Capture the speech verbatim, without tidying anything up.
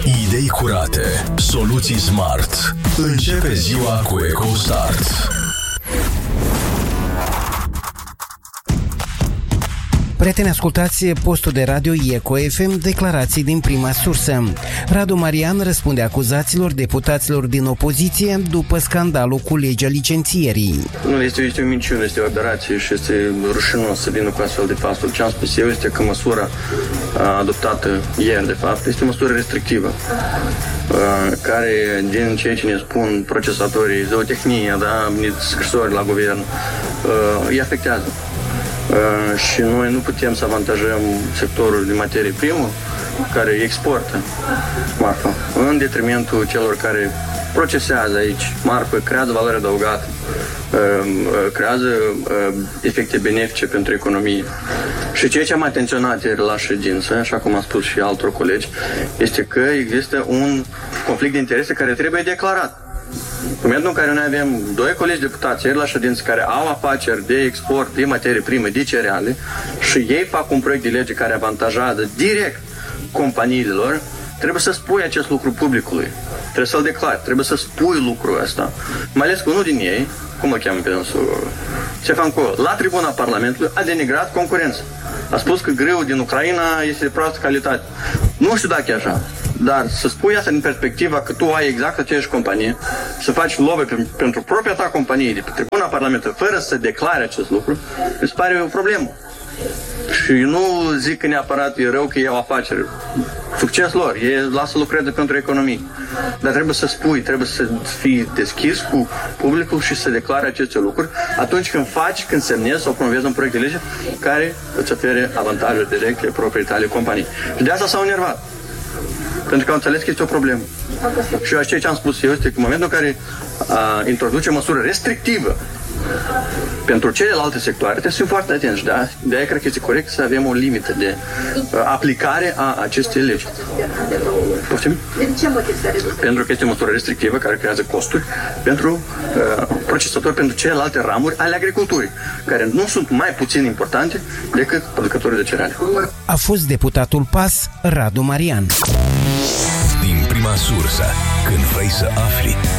Idei curate, soluții smart. Începe ziua cu EcoStart. Prieteni, ascultați postul de radio Eco F M, declarații din prima sursă. Radu Marian răspunde acuzațiilor deputaților din opoziție după scandalul cu legea licențierii. Nu, este, este o minciună, este o aberație și este rușinos să vină cu astfel de faptul. Ce am spus eu este că măsura adoptată ieri, de fapt, este o măsură restrictivă, care, din ceea ce ne spun procesatorii, zootehnia, da, scrisori la guvern, îi afectează. Uh, și noi nu putem să avantajăm sectorul de materie primă care exportă marfă în detrimentul celor care procesează aici marfă, creează valoare adăugată, uh, uh, creează uh, efecte benefice pentru economie. Și ceea ce am atenționat ieri la ședință, așa cum am spus și altor colegi, este că există un conflict de interese care trebuie declarat. În momentul în care noi avem doi colegi deputați ieri la ședință care au afaceri de export de materie primă, de cereale, și ei fac un proiect de lege care avantajează direct companiile lor, trebuie să spui acest lucru publicului. Trebuie să-l declari, trebuie să spui lucrul ăsta. Mai ales că unul din ei, cum îl cheamă pe însul, Ștefan, la tribuna Parlamentului a denigrat concurența. A spus că grâul din Ucraina este de proastă calitate. Nu știu dacă e așa, dar să spui asta din perspectiva că tu ai exact aceeași companie, să faci lobby pe, pentru propria ta companie de pe tribuna Parlamentului fără să declare acest lucru, mi se pare o problemă. Și nu zic că neapărat e rău că e o afacere. Succes lor, ei lasă lucreze pentru economie. Dar trebuie să spui, trebuie să fii deschis cu publicul și să declare aceste lucruri atunci când faci, când semnezi sau promovezi un proiect de lege care îți ofere avantaje directe propriei tale companii. Și de asta s-au enervat. Pentru că au înțeles că este o problemă. Și eu ceea ce am spus eu este că în momentul în care a, introduce măsură restrictivă pentru celelalte sectoare, trebuie să fim foarte atenți. De-aia, de-aia cred că este corect să avem o limită de uh, aplicare a acestei legi. Poftim? De ce motiv să reduce? Pentru că este o măsură restrictivă care creează costuri pentru uh, procesatori, pentru celelalte ramuri ale agriculturii, care nu sunt mai puțin importante decât producătorii de cereale. A fost deputatul P A S, Radu Marian. Din prima sursă, când vrei să afli